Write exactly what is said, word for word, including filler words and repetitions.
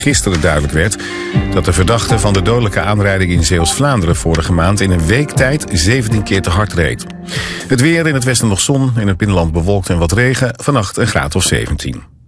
Gisteren duidelijk werd dat de verdachte van de dodelijke aanrijding in Zeeuws-Vlaanderen vorige maand in een week tijd zeventien keer te hard reed. Het weer: in het westen nog zon, in het binnenland bewolkt en wat regen, vannacht een graad of zeventien.